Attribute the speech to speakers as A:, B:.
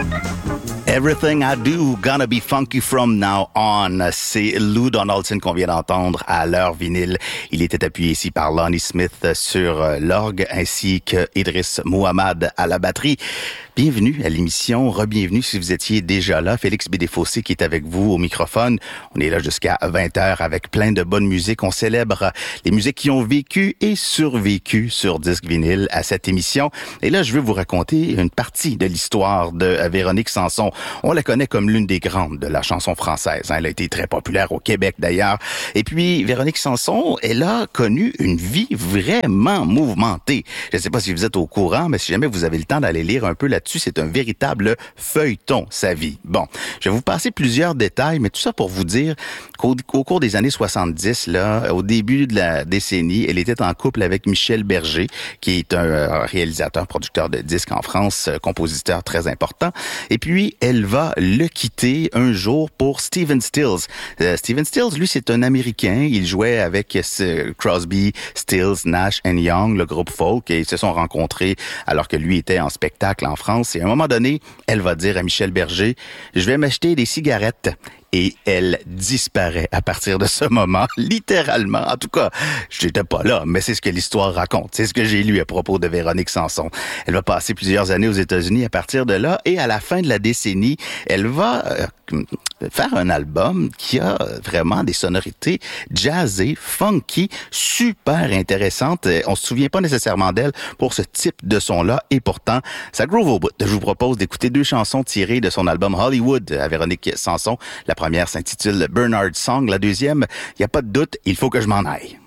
A: Everything I Do, Gonna Be Funky From Now On. C'est Lou Donaldson qu'on vient d'entendre à l'heure vinyle. Il était appuyé ici par Lonnie Smith sur l'orgue ainsi que Idriss Mouhammad à la batterie. Bienvenue à l'émission, re-bienvenue si vous étiez déjà là. Félix Bédéfossé qui est avec vous au microphone. On est là jusqu'à 20h avec plein de bonne musique. On célèbre les musiques qui ont vécu et survécu sur disque vinyle à cette émission. Et là, je veux vous raconter une partie de l'histoire de Véronique Sanson. On la connaît comme l'une des grandes de la chanson française. Elle a été très populaire au Québec d'ailleurs. Et puis, Véronique Sanson, elle a connu une vie vraiment mouvementée. Je ne sais pas si vous êtes au courant, mais si jamais vous avez le temps d'aller lire un peu là-dessus, c'est un véritable feuilleton, sa vie. Bon, je vais vous passer plusieurs détails, mais tout ça pour vous dire qu'au cours des années 70, là, au début de la décennie, elle était en couple avec Michel Berger, qui est un réalisateur, producteur de disques en France, compositeur très important. Et puis, elle va le quitter un jour pour Stephen Stills. Stephen Stills, lui, c'est un Américain. Il jouait avec Crosby, Stills, Nash & Young, le groupe folk, et ils se sont rencontrés alors que lui était en spectacle en France. Et à un moment donné, elle va dire à Michel Berger, « Je vais m'acheter des cigarettes. » Et elle disparaît à partir de ce moment, littéralement. En tout cas, j'étais pas là, mais c'est ce que l'histoire raconte. C'est ce que j'ai lu à propos de Véronique Sanson. Elle va passer plusieurs années aux États-Unis à partir de là, et à la fin de la décennie, elle va faire un album qui a vraiment des sonorités jazzées, funky, super intéressantes. On se souvient pas nécessairement d'elle pour ce type de son-là, et pourtant, ça groove au bout. Je vous propose d'écouter 2 chansons tirées de son album Hollywood à Véronique Sanson. La première s'intitule Bernard Song. La deuxième, il n'y a pas de doute, il faut que je m'en aille.